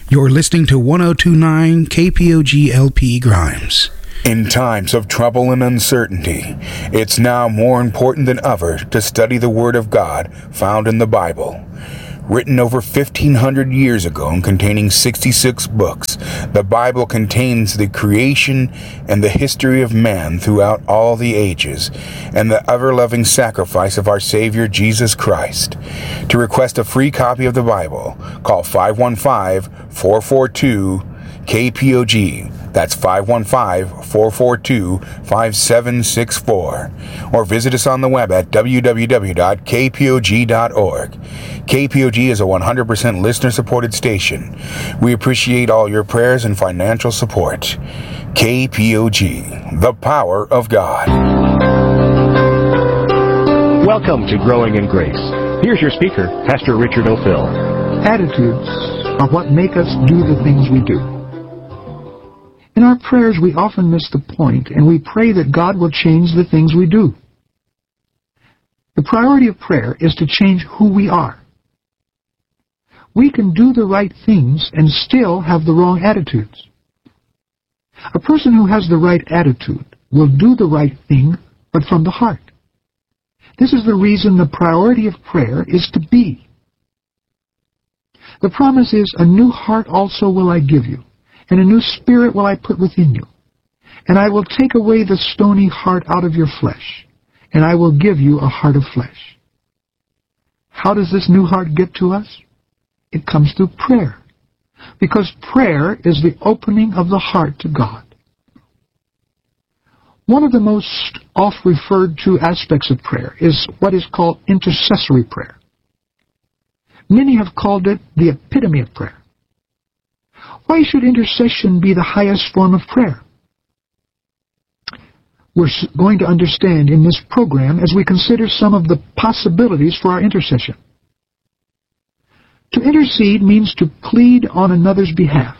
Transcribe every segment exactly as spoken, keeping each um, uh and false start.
You're listening to one oh two point nine K P O G L P Grimes. In times of trouble and uncertainty, it's now more important than ever to study the Word of God found in the Bible. Written over fifteen hundred years ago and containing sixty-six books, the Bible contains the creation and the history of man throughout all the ages, and the ever-loving sacrifice of our Savior Jesus Christ. To request a free copy of the Bible, call five one five, four four two, K P O G. That's five one five, four four two, five seven six four. Or visit us on the web at w w w dot k p o g dot org. K P O G is a one hundred percent listener-supported station. We appreciate all your prayers and financial support. K P O G, the power of God. Welcome to Growing in Grace. Here's your speaker, Pastor Richard O'Fill. Attitudes are what make us do the things we do. In our prayers, we often miss the point, and we pray that God will change the things we do. The priority of prayer is to change who we are. We can do the right things and still have the wrong attitudes. A person who has the right attitude will do the right thing, but from the heart. This is the reason the priority of prayer is to be. The promise is, a new heart also will I give you, and a new spirit will I put within you. And I will take away the stony heart out of your flesh, and I will give you a heart of flesh. How does this new heart get to us? It comes through prayer, because prayer is the opening of the heart to God. One of the most oft referred to aspects of prayer is what is called intercessory prayer. Many have called it the epitome of prayer. Why should intercession be the highest form of prayer? We're going to understand in this program as we consider some of the possibilities for our intercession. To intercede means to plead on another's behalf.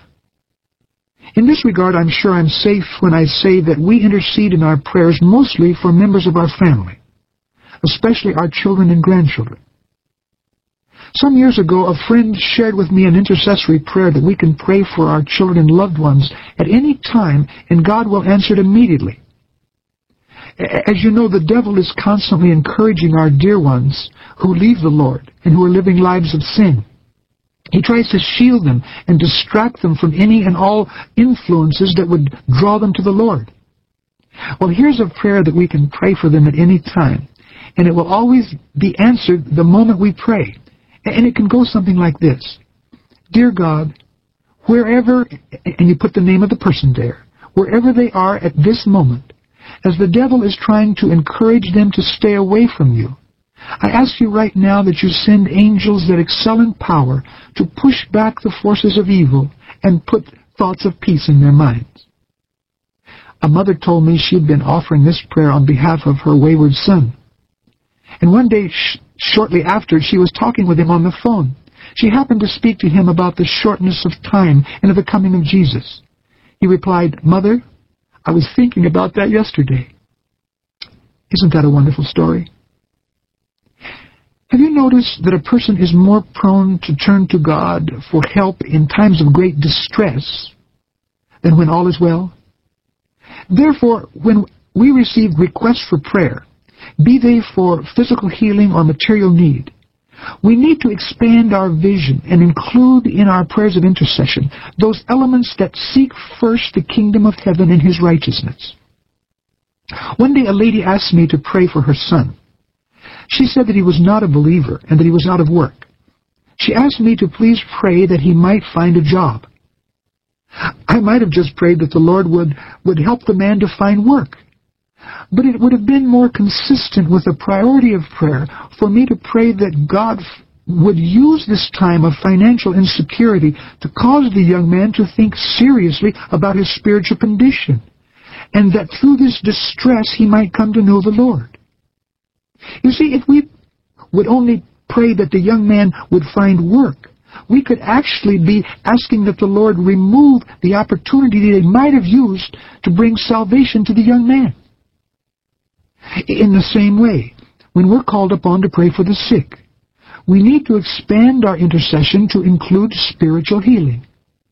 In this regard, I'm sure I'm safe when I say that we intercede in our prayers mostly for members of our family, especially our children and grandchildren. Some years ago, a friend shared with me an intercessory prayer that we can pray for our children and loved ones at any time, and God will answer it immediately. As you know, the devil is constantly encouraging our dear ones who leave the Lord and who are living lives of sin. He tries to shield them and distract them from any and all influences that would draw them to the Lord. Well, here's a prayer that we can pray for them at any time, and it will always be answered the moment we pray. And it can go something like this. Dear God, wherever, and you put the name of the person there, wherever they are at this moment, as the devil is trying to encourage them to stay away from you, I ask you right now that you send angels that excel in power to push back the forces of evil and put thoughts of peace in their minds. A mother told me she'd been offering this prayer on behalf of her wayward son. And one day, sh- shortly after, she was talking with him on the phone. She happened to speak to him about the shortness of time and of the coming of Jesus. He replied, Mother, I was thinking about that yesterday. Isn't that a wonderful story? Have you noticed that a person is more prone to turn to God for help in times of great distress than when all is well? Therefore, when we receive requests for prayer, be they for physical healing or material need, we need to expand our vision and include in our prayers of intercession those elements that seek first the kingdom of heaven and His righteousness. One day a lady asked me to pray for her son. She said that he was not a believer and that he was out of work. She asked me to please pray that he might find a job. I might have just prayed that the Lord would, would help the man to find work. But it would have been more consistent with the priority of prayer for me to pray that God would use this time of financial insecurity to cause the young man to think seriously about his spiritual condition, and that through this distress he might come to know the Lord. You see, if we would only pray that the young man would find work, we could actually be asking that the Lord remove the opportunity that He might have used to bring salvation to the young man. In the same way, when we're called upon to pray for the sick, we need to expand our intercession to include spiritual healing.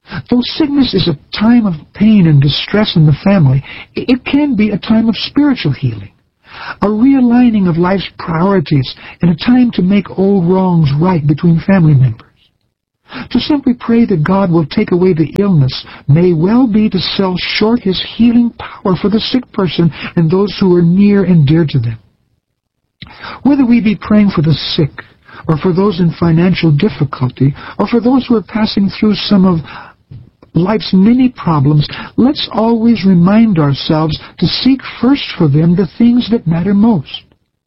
Though sickness is a time of pain and distress in the family, it can be a time of spiritual healing, a realigning of life's priorities, and a time to make old wrongs right between family members. To simply pray that God will take away the illness may well be to sell short His healing power for the sick person and those who are near and dear to them. Whether we be praying for the sick, or for those in financial difficulty, or for those who are passing through some of life's many problems, let's always remind ourselves to seek first for them the things that matter most.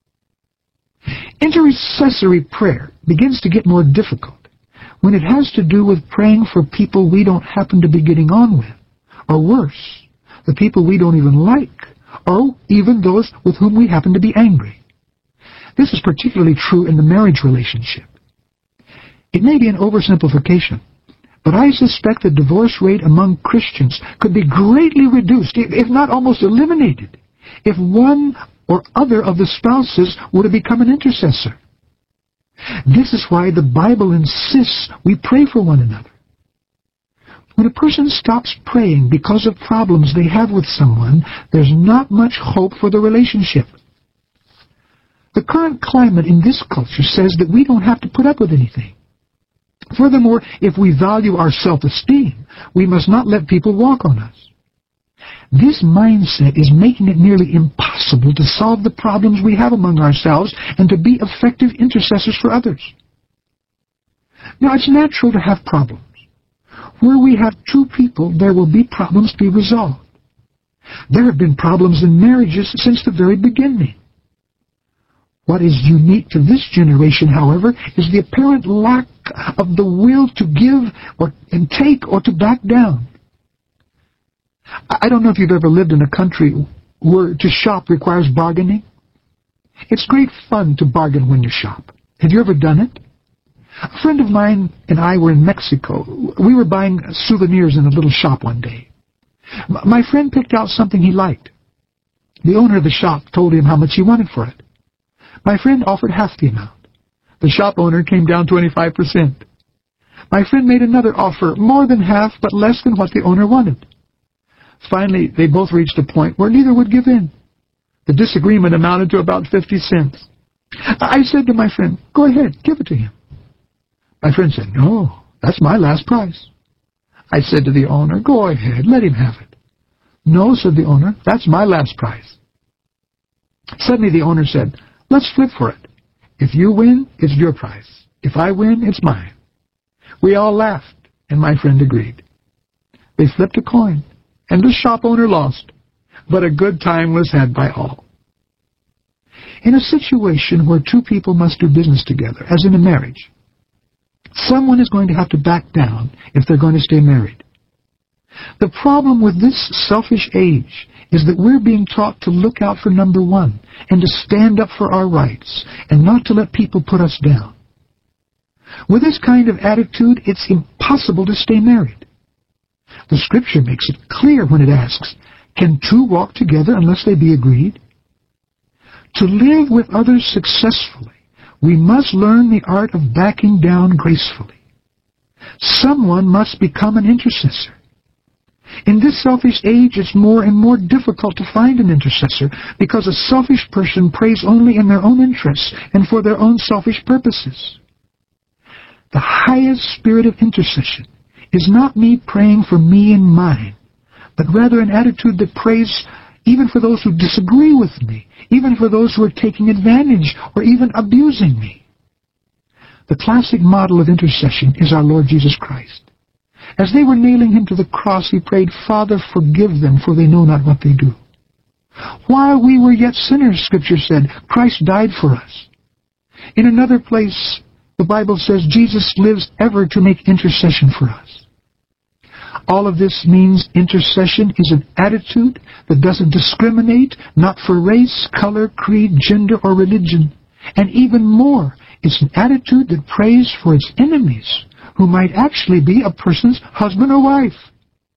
Intercessory prayer begins to get more difficult when it has to do with praying for people we don't happen to be getting on with, or worse, the people we don't even like, or even those with whom we happen to be angry. This is particularly true in the marriage relationship. It may be an oversimplification, but I suspect the divorce rate among Christians could be greatly reduced, if not almost eliminated, if one or other of the spouses were to become an intercessor. This is why the Bible insists we pray for one another. When a person stops praying because of problems they have with someone, there's not much hope for the relationship. The current climate in this culture says that we don't have to put up with anything. Furthermore, if we value our self-esteem, we must not let people walk on us. This mindset is making it nearly impossible to solve the problems we have among ourselves and to be effective intercessors for others. Now, it's natural to have problems. Where we have two people, there will be problems to be resolved. There have been problems in marriages since the very beginning. What is unique to this generation, however, is the apparent lack of the will to give or and take or to back down. I don't know if you've ever lived in a country where to shop requires bargaining. It's great fun to bargain when you shop. Have you ever done it? A friend of mine and I were in Mexico. We were buying souvenirs in a little shop one day. My friend picked out something he liked. The owner of the shop told him how much he wanted for it. My friend offered half the amount. The shop owner came down twenty-five percent. My friend made another offer, more than half, but less than what the owner wanted. Finally, they both reached a point where neither would give in. The disagreement amounted to about fifty cents. I said to my friend, "Go ahead, give it to him." My friend said, "No, that's my last price." I said to the owner, "Go ahead, let him have it." "No," said the owner, "that's my last price." Suddenly the owner said, "Let's flip for it. If you win, it's your price. If I win, it's mine." We all laughed, and my friend agreed. They flipped a coin, and the shop owner lost, but a good time was had by all. In a situation where two people must do business together, as in a marriage, someone is going to have to back down if they're going to stay married. The problem with this selfish age is that we're being taught to look out for number one and to stand up for our rights and not to let people put us down. With this kind of attitude, it's impossible to stay married. The Scripture makes it clear when it asks, "Can two walk together unless they be agreed?" To live with others successfully, we must learn the art of backing down gracefully. Someone must become an intercessor. In this selfish age, it's more and more difficult to find an intercessor because a selfish person prays only in their own interests and for their own selfish purposes. The highest spirit of intercession is not me praying for me and mine, but rather an attitude that prays even for those who disagree with me, even for those who are taking advantage or even abusing me. The classic model of intercession is our Lord Jesus Christ. As they were nailing him to the cross, he prayed, "Father, forgive them, for they know not what they do." While we were yet sinners, Scripture said, Christ died for us. In another place, the Bible says Jesus lives ever to make intercession for us. All of this means intercession is an attitude that doesn't discriminate, not for race, color, creed, gender, or religion. And even more, it's an attitude that prays for its enemies, who might actually be a person's husband or wife.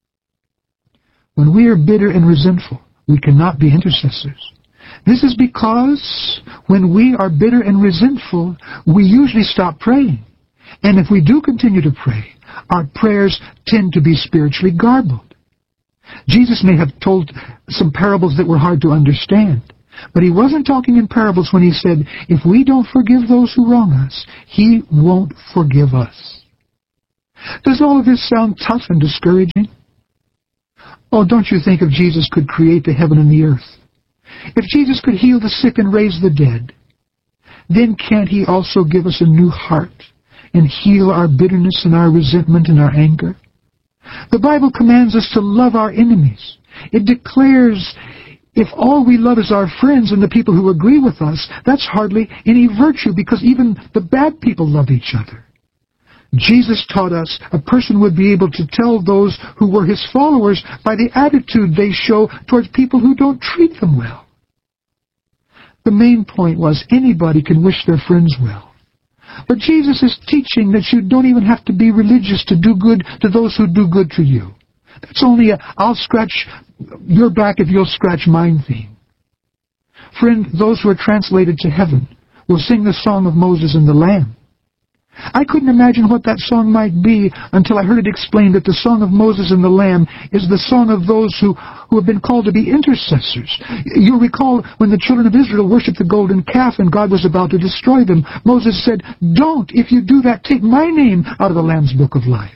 When we are bitter and resentful, we cannot be intercessors. This is because when we are bitter and resentful, we usually stop praying. And if we do continue to pray, our prayers tend to be spiritually garbled. Jesus may have told some parables that were hard to understand, but he wasn't talking in parables when he said, if we don't forgive those who wrong us, he won't forgive us. Does all of this sound tough and discouraging? Oh, don't you think if Jesus could create the heaven and the earth, if Jesus could heal the sick and raise the dead, then can't he also give us a new heart and heal our bitterness and our resentment and our anger? The Bible commands us to love our enemies. It declares if all we love is our friends and the people who agree with us, that's hardly any virtue, because even the bad people love each other. Jesus taught us a person would be able to tell those who were his followers by the attitude they show towards people who don't treat them well. The main point was anybody can wish their friends well. But Jesus is teaching that you don't even have to be religious to do good to those who do good to you. That's only a I'll scratch your back if you'll scratch mine thing. Friend, those who are translated to heaven will sing the song of Moses and the Lamb. I couldn't imagine what that song might be until I heard it explained that the song of Moses and the Lamb is the song of those who, who have been called to be intercessors. You'll recall when the children of Israel worshipped the golden calf and God was about to destroy them, Moses said, don't, if you do that, take my name out of the Lamb's book of life.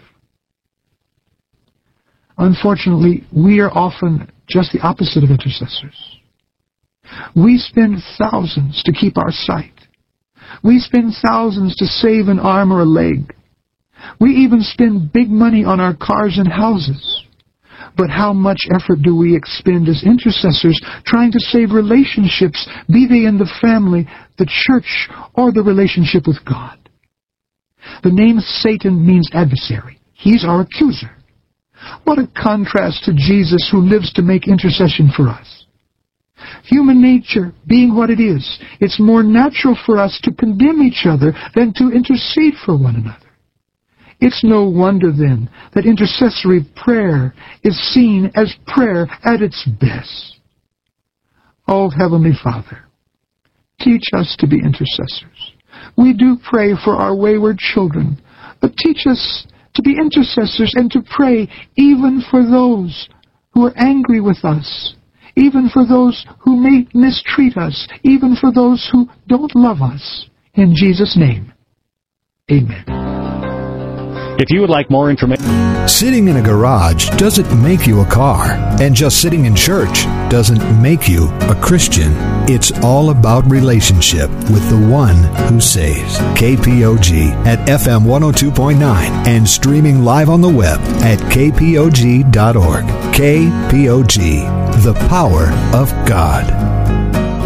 Unfortunately, we are often just the opposite of intercessors. We spend thousands to keep our sight. We spend thousands to save an arm or a leg. We even spend big money on our cars and houses. But how much effort do we expend as intercessors trying to save relationships, be they in the family, the church, or the relationship with God? The name Satan means adversary. He's our accuser. What a contrast to Jesus, who lives to make intercession for us. Human nature being what it is, it's more natural for us to condemn each other than to intercede for one another. It's no wonder, then, that intercessory prayer is seen as prayer at its best. Oh, Heavenly Father, teach us to be intercessors. We do pray for our wayward children, but teach us to be intercessors and to pray even for those who are angry with us, even for those who may mistreat us, even for those who don't love us. In Jesus' name, amen. If you would like more information... Sitting in a garage doesn't make you a car, and just sitting in church doesn't make you a Christian. It's all about relationship with the one who saves. K P O G at F M one oh two point nine and streaming live on the web at K P O G dot org. K P O G, the power of God.